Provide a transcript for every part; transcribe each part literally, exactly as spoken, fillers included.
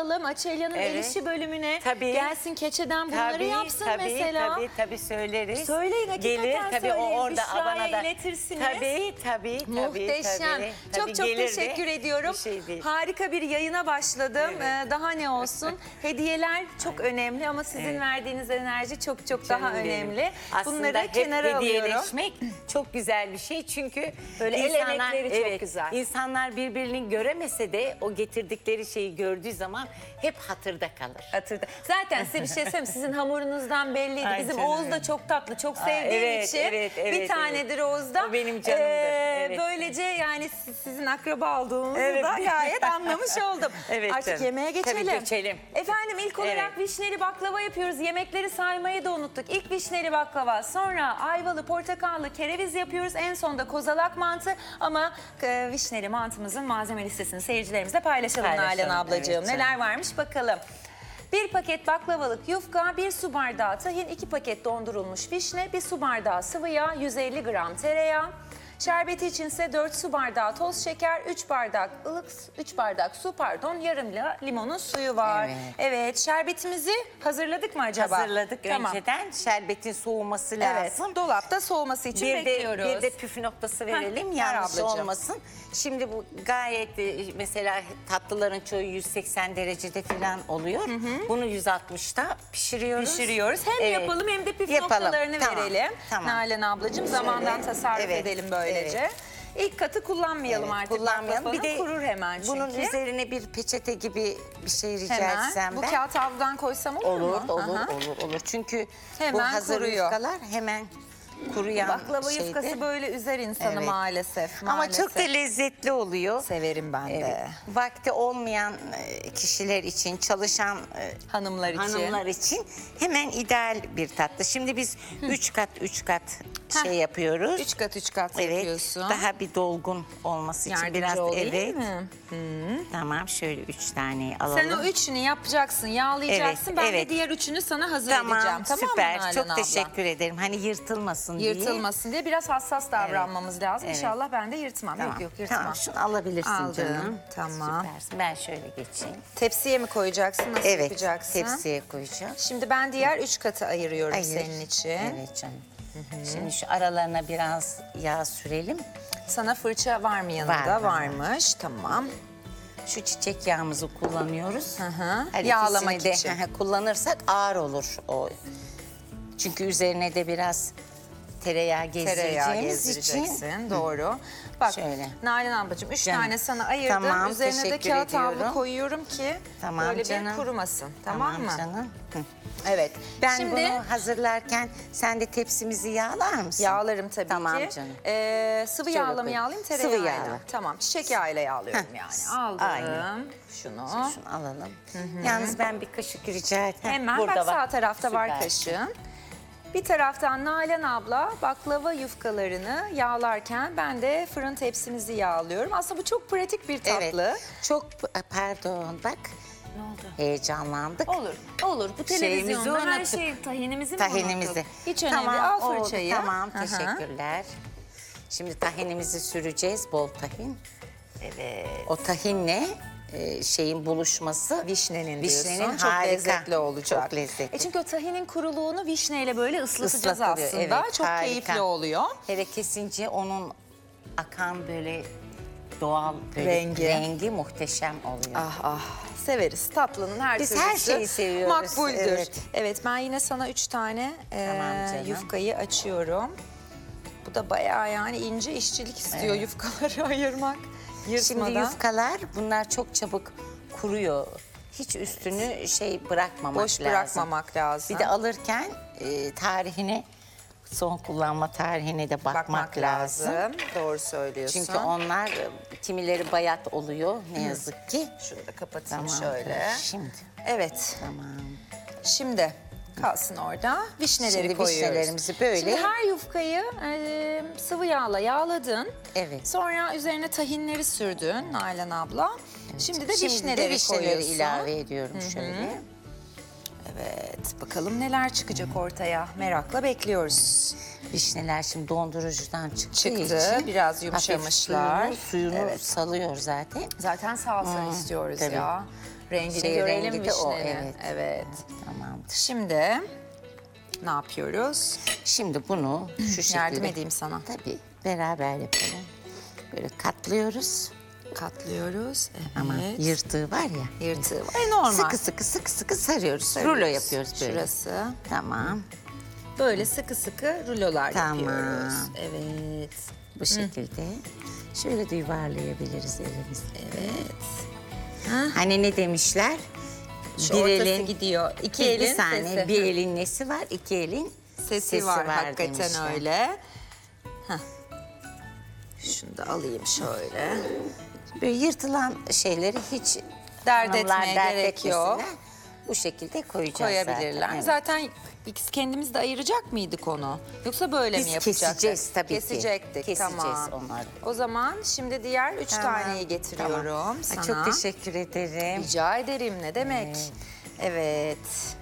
alalım. Açelya'nın Evet. el işi bölümüne Tabii. gelsin, keçeden bunları tabii, yapsın tabii, mesela. Tabii tabii söyleriz. Söyleyin, hakikaten Gelir, tabii, söyleyin. o orada Büşra'ya Abana'da. iletirsiniz. Tabii tabii. tabii Muhteşem. Tabii, çok tabii, çok gelir de teşekkür ediyorum. bir şey değil. Harika bir yayına başladım. Evet. Ee, daha ne olsun? Hediyeler çok önemli ama sizin Evet. verdiğiniz enerji çok çok Canım daha benim. önemli. Aslında Bunları hep kenara alıyorum. hediyeleşmek çok güzel bir şey. Çünkü Böyle el insanlar, emekleri çok evet, güzel. İnsanlar birbirini göremese de o getirdikleri şeyi gördüğü zaman hep hatırda kalır. Hatırda. Zaten size bir şey söyleyeyim. Sizin hamurunuzdan belliydi. Ay Bizim canım Oğuz da benim. çok tatlı, çok Aa, sevdiğim evet, için. evet, evet, bir evet. tanedir Oğuz'da. O benim canımdır, evet. Böylece yani siz- sizin akraba olduğunuzu Evet. da gayet anlamış oldum. Evet Artık canım. yemeğe geçelim. Tabii geçelim. Efendim ilk olarak Evet. vişneli baklava yapıyoruz. Yemekleri saymayı da unuttuk. İlk vişneli baklava, sonra ayvalı, portakallı, kereviz yapıyoruz. En sonda kozalak mantı ama e, vişneli mantımızın malzeme listesini seyircilerimizle paylaşalım, Paylaşalım, Nalan ablacığım. evet canım. Neler varmış bakalım. Bir paket baklavalık yufka, bir su bardağı tahin, iki paket dondurulmuş vişne, bir su bardağı sıvı yağ, yüz elli gram tereyağı. Şerbeti içinse dört su bardağı toz şeker, üç bardak ılık, üç bardak su pardon, yarım la- limonun suyu var. Evet. Evet, şerbetimizi hazırladık mı acaba? Hazırladık Tamam. önceden. Şerbetin soğuması Evet, lazım. dolapta soğuması için Bir de, bekliyoruz. bir de püf noktası verelim, Heh, ver yanlış ablacığım. olmasın. Şimdi bu gayet e, mesela tatlıların çoğu yüz seksen derecede falan oluyor. Bunu yüz altmışta pişiriyoruz. Pişiriyoruz. Hem Evet. yapalım hem de püf Yapalım. noktalarını Tamam, verelim. tamam. Nalan ablacığım, zamandan Şöyle, tasarruf evet, edelim böylece. İlk katı kullanmayalım Evet, artık. kullanmayalım. Baklavanın Bir de kurur hemen çünkü. bunun üzerine bir peçete gibi bir şey rica Hemen. etsem Bu ben. kağıt havludan koysam olur, Olur, mu? olur, Aha. olur, olur. Çünkü bu Hemen hazır kuruyor. yufkalar hemen kuruyan Baklava şeydir. yufkası böyle üzer insanı Evet. maalesef, Ama maalesef. çok da lezzetli oluyor. Severim ben de. Evet. Vakti olmayan e, kişiler için, çalışan e, Hanımlar için. hanımlar için hemen ideal bir tatlı. Şimdi biz üç kat üç kat şey Heh. yapıyoruz. Üç kat üç kat Evet. yapıyorsun. Daha bir dolgun olması için Yardımcı biraz olayım evet. mı? Tamam, şöyle üç tane alalım. Sen o üçünü yapacaksın, yağlayacaksın. Evet, ben evet. de diğer üçünü sana hazır Tamam, edeceğim. Tamam süper. mı Nalan Çok abla? teşekkür ederim. Hani yırtılmasın, diye. Yırtılmasın diye biraz hassas davranmamız lazım. Evet. İnşallah ben de yırtmam. Tamam. Yok yok yırtmam. Tamam, şunu alabilirsin Aldım, canım. tamam. Süpersin. Ben şöyle geçeyim. Tepsiye mi koyacaksın? Nasıl Evet, yapacaksın? tepsiye koyacağım. Şimdi ben diğer üç katı ayırıyorum Hayır. senin için. Evet canım. Şimdi şu aralarına biraz yağ sürelim. Sana fırça var mı yanında? Var, var, Varmış. Tamam. Şu çiçek yağımızı kullanıyoruz. Hı hı. Her Yağlamak ikisini de, için. hı hı, kullanırsak ağır olur o. Çünkü üzerine de biraz tereyağı gezdireceğimiz Tereyağı için. gezdireceksin. Doğru. Bak Şöyle. Nalan ablacığım üç Canım. tane sana ayırdım. Tamam, Üzerine de teşekkür kağıt havlu ediyorum. koyuyorum ki Tamam böyle canım. bir kurumasın. Tamam, mı? canım. Hı. Evet. Ben Şimdi bunu hazırlarken sen de tepsimizi yağlar mısın? yağlarım tabii Tamam ki. canım. Ee, sıvı Şöyle yağla mı koy. yağlayayım, Sıvı tereyağıyla? yağla. Tamam, çiçek yağıyla yağlıyorum Heh. yani. Aldım Aynen. şunu. Şunu alalım. Yalnız ben bir kaşık rica etsem. Hemen Burada bak, var. sağ tarafta var Süper. kaşığın. Bir taraftan Nalan abla baklava yufkalarını yağlarken ben de fırın tepsimizi yağlıyorum. Aslında bu çok pratik bir tatlı. Evet. Çok pardon bak. Ne oldu? Heyecanlandık. Olur, olur. Bu Şeyimizi televizyonda her unuttuk. şey, tahinimizi mi Tahinimizi. unuttuk? Hiç önemli, Tamam, al oldu. fırçayı. Tamam, Aha. teşekkürler. Şimdi tahinimizi süreceğiz, bol tahin. Evet. O tahinle e, şeyin buluşması Vişnenin, Vişnenin diyorsun. Çok harika. lezzetli olacak. Çok lezzetli. E çünkü o tahinin kuruluğunu vişneyle böyle ıslatacağız Islatılıyor, aslında. evet, Çok harika. keyifli oluyor. Hele kesince onun akan böyle doğal böyle Rengi. rengi muhteşem oluyor. Ah ah, severiz. Tatlının her Biz türlüsü her şeyi seviyoruz, makbuldür. Evet. evet. ben yine sana üç tane e, Tamam canım. yufkayı açıyorum. Bu da bayağı yani ince işçilik istiyor, Evet. yufkaları ayırmak. Yırtmadan. Şimdi yufkalar bunlar çok çabuk kuruyor. Hiç üstünü şey bırakmamak boş lazım. bırakmamak lazım. Bir de alırken e, tarihine, son kullanma tarihine de bakmak, bakmak lazım. lazım. Doğru söylüyorsun. Çünkü onlar e, kimileri bayat oluyor ne yazık ki. Şunu da kapatayım Tamam. şöyle. Şimdi Evet. tamam. Şimdi kalsın orada. Vişneleri Şimdi koyuyoruz. vişnelerimizi böyle- Şimdi her yufkayı e, sıvı yağla yağladın. Evet. Sonra üzerine tahinleri sürdün Nalan abla. Şimdi de Şimdi vişneleri, de vişneleri koyuyorsun. ilave ediyorum şöyle. Evet, bakalım neler çıkacak ortaya. Merakla bekliyoruz. Vişneler şimdi dondurucudan çıktığı Çıktı, için biraz hafif yumuşamışlar. Suyunu, suyunu Evet. salıyor zaten. Zaten salsa istiyoruz tabii. ya. Rengini Şey, görelim rengi de o, vişnenin. evet. Evet. Tamamdır. Şimdi ne yapıyoruz? Şimdi bunu şu şekilde. Yardım edeyim sana. Tabii beraber yapalım. Böyle katlıyoruz. Katlıyoruz. Evet. Ama yırtığı var ya. Yırtığı var. E, normal. Sıkı sıkı sıkı sıkı sarıyoruz. Sarıyoruz. Rulo yapıyoruz böyle. Şurası. Tamam. Böyle sıkı sıkı rulolar Tamam. yapıyoruz. Evet. Bu şekilde. Şöyle de yuvarlayabiliriz elimizle. Evet. Hani ne demişler? Şu ortası gidiyor. İki bir, elin bir saniye, sesi. bir elin nesi var, iki elin Sesi, sesi, var, var, hakikaten demişler. öyle. Heh. Şunu da alayım şöyle. Böyle yırtılan şeyleri hiç Dert hanımlar etmeye dert gerek yok. etmesinler. Bu şekilde koyacağız Koyabilirler. zaten. Evet. Zaten biz kendimiz de ayıracak mıydık onu? Yoksa böyle Biz mi yapacaktık? keseceğiz tabii ki. Kesecektik. Keseceğiz tamam. onları. O zaman şimdi diğer üç Tamam, taneyi getiriyorum tamam. sana. Ay, çok teşekkür ederim. Rica ederim, ne demek. Evet.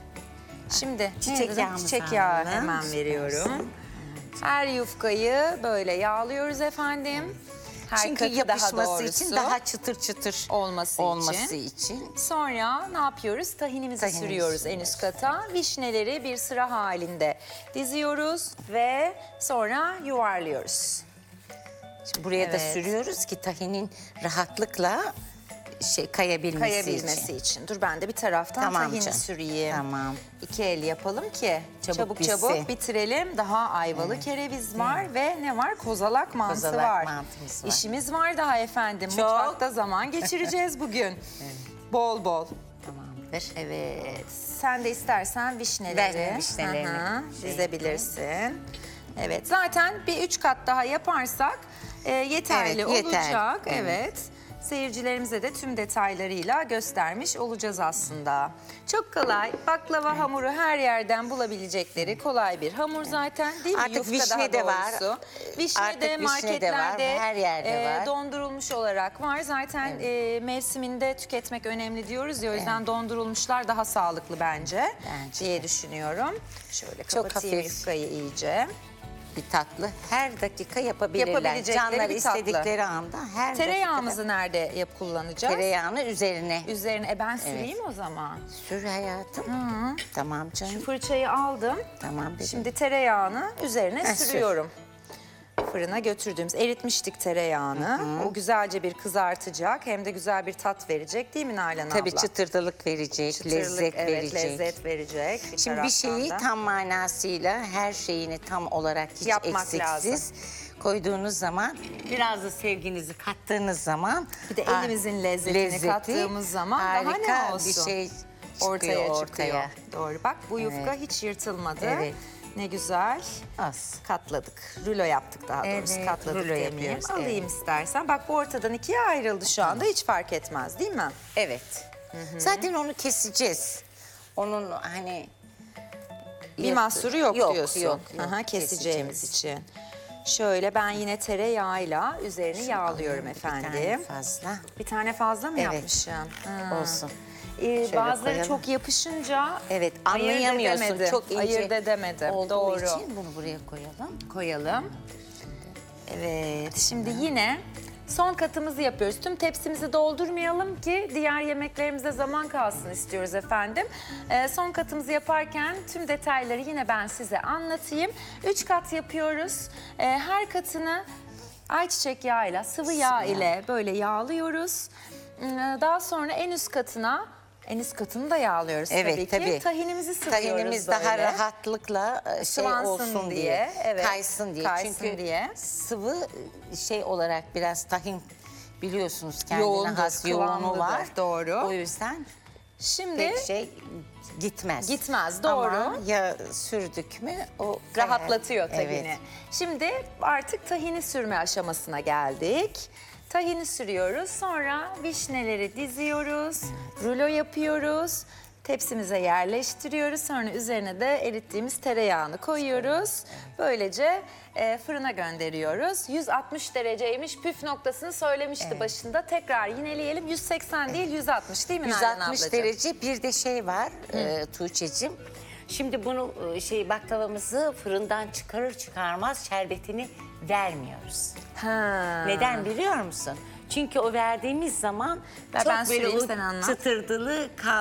Şimdi Çiçek ne- yağımızı çiçek yağı alalım. hemen veriyorum. Her yufkayı böyle yağlıyoruz efendim. Her Çünkü katı yapışması daha doğrusu için daha çıtır çıtır olması, olması için. için. Sonra ne yapıyoruz? Tahinimizi Tahinimizi sürüyoruz en üst kata. Vişneleri bir sıra halinde diziyoruz ve sonra yuvarlıyoruz. Şimdi buraya da Evet. sürüyoruz ki tahinin rahatlıkla şey kayabilmesi, Kayabilmesi için. için. Dur ben de bir taraftan Tamam tahini canım. süreyim. Tamam. İki el yapalım ki Çabuk çabuk bitsin. çabuk bitirelim. Daha ayvalı kereviz var ve ne var? Kozalak mantı Kozalak var. mantımız var. İşimiz var daha efendim. Çok. Mutfakta zaman geçireceğiz bugün. Bol bol. Tamamdır. Evet. Sen de istersen vişneleri, Ben vişnelerini Hı hı, şey dizebilirsin. Evet. Zaten bir üç kat daha yaparsak e, yeterli Evet, yeter. olacak. Evet. Evet. Seyircilerimize de tüm detaylarıyla göstermiş olacağız aslında. Çok kolay. Baklava hamuru her yerden bulabilecekleri kolay bir hamur zaten değil mi? Artık Yufka vişne daha de var. doğrusu. Vişne Artık de vişne de var, marketlerde her yerde e, var. dondurulmuş olarak var. Zaten e, mevsiminde tüketmek önemli diyoruz ya. O yüzden dondurulmuşlar daha sağlıklı bence, Bence diye düşünüyorum. Şöyle Çok kapatayım hafif. yufkayı iyice. Bir tatlı her dakika yapabilirler. Yapabilecekleri Canları bir tatlı. istedikleri anda her Tereyağımızı nerede yap kullanacağız? dakikada tereyağını üzerine Üzerine e ben süreyim o zaman. sür hayatım. Tamam canım. Fırçayı aldım. Tamam dedim. Şimdi tereyağını üzerine Heh, sür. sürüyorum. Fırına götürdüğümüz eritmiştik tereyağını. O güzelce bir kızartacak hem de güzel bir tat verecek değil mi Nalan abla? Tabii çıtırtılık verecek, Çıtırlık, lezzet evet, verecek. lezzet verecek. Bir Şimdi bir taraftan şeyi da. tam manasıyla her şeyini tam olarak hiç Yapmak eksiksiz lazım. koyduğunuz zaman biraz da sevginizi kattığınız zaman Bir de ah, elimizin lezzetini kattığımız zaman daha harika ne olsun? bir şey çıkıyor ortaya ortaya. çıkıyor. Doğru. Bak bu yufka Evet. hiç yırtılmadı. Evet. Ne güzel. Az. Katladık. Rulo yaptık daha doğrusu. Evet, Katladık rulo demeyeyim. yapıyoruz, Alayım istersen. Bak bu ortadan ikiye ayrıldı şu anda. Hiç fark etmez değil mi? Evet. Zaten onu keseceğiz. Onun hani Bir yırtı- mahsuru yok, yok diyorsun. Yok, Aha, keseceğimiz keseceğiz. için. Şöyle ben yine tereyağıyla üzerini yağlıyorum Bir efendim. tane fazla. Bir tane fazla mı Evet. yapmışım? Ha. Olsun. Ee, Şöyle bazıları koyalım. çok yapışınca Evet, ayırt anlayamıyorsun. edemedim. Çok ince Ayırt edemedim. olduğu Doğru. için bunu buraya koyalım. Koyalım. Evet, şimdi yine son katımızı yapıyoruz. Tüm tepsimizi doldurmayalım ki diğer yemeklerimize zaman kalsın istiyoruz efendim. Ee, son katımızı yaparken tüm detayları yine ben size anlatayım. Üç kat yapıyoruz. Ee, her katını ayçiçek yağıyla, sıvı yağ Sıvı yağ. ile böyle yağlıyoruz. Ee, Daha sonra en üst katına, en üst katını da yağlıyoruz Evet, tabii ki. tabii. Tahinimizi sıvıyoruz Tahinimiz böyle. daha rahatlıkla e, şey Sıvansın olsun diye, diye, evet. kaysın diye. Kaysın Çünkü diye. sıvı şey olarak biraz tahin biliyorsunuz kendine Yoğundur, has yoğunu kıvamlıdır, var. doğru. O yüzden Şimdi pek şey gitmez. Gitmez, doğru. Ama ya sürdük mü o rahatlatıyor kayar. tahini. Evet. Şimdi artık tahini sürme aşamasına geldik. Tahini sürüyoruz. Sonra vişneleri diziyoruz. Rulo yapıyoruz. Tepsimize yerleştiriyoruz. Sonra üzerine de erittiğimiz tereyağını koyuyoruz. Böylece e, fırına gönderiyoruz. yüz altmış dereceymiş. Püf noktasını söylemişti başında. Tekrar yineleyelim. yüz seksen değil yüz altmış değil mi yüz Nalan altmış ablacığım? derece bir de şey var e, Tuğçe'cim. Şimdi bunu e, şey baklavamızı fırından çıkarır çıkarmaz şerbetini vermiyoruz. Ha. Neden biliyor musun? Çünkü o verdiğimiz zaman Ver çok ben böyle süreyim, o sen anlat. çıtırdılı